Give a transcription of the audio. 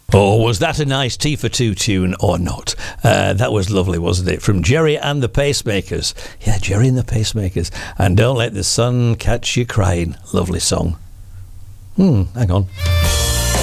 Oh, was that a nice Tea for Two tune or not? That was lovely, wasn't it? From Jerry and the Pacemakers. Yeah, Jerry and the Pacemakers. And Don't Let the Sun Catch You Crying. Lovely song. Hang on.